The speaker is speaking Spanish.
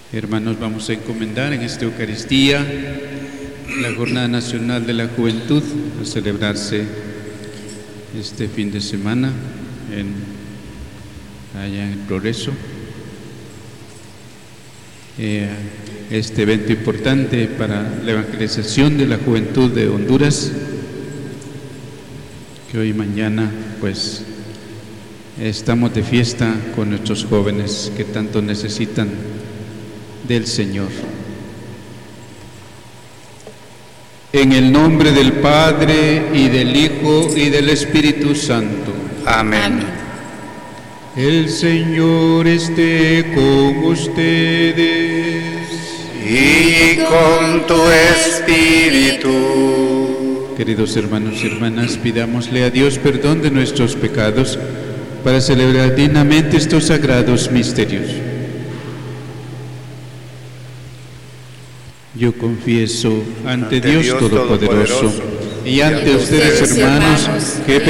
Hermanos, vamos a encomendar en esta Eucaristía la Jornada Nacional de la Juventud a celebrarse este fin de semana allá en el Progreso. Este evento importante para la evangelización de la juventud de Honduras, que hoy y mañana pues estamos de fiesta con nuestros jóvenes que tanto necesitan del Señor. En el nombre del Padre, y del Hijo, y del Espíritu Santo. Amén. El Señor esté con ustedes. Y con tu espíritu. Queridos hermanos y hermanas, pidámosle a Dios perdón de nuestros pecados para celebrar dignamente estos sagrados misterios. Yo confieso ante Dios Todopoderoso y ante ustedes, hermanos, que